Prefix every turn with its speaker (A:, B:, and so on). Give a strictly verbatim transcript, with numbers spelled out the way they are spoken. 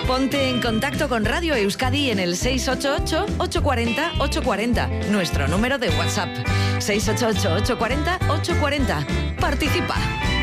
A: Ponte en contacto con Radio Euskadi en el seis ocho ocho, ocho cuatro cero, ocho cuatro cero, nuestro número de WhatsApp. seis ocho ocho, ocho cuatro cero, ocho cuatro cero. Participa.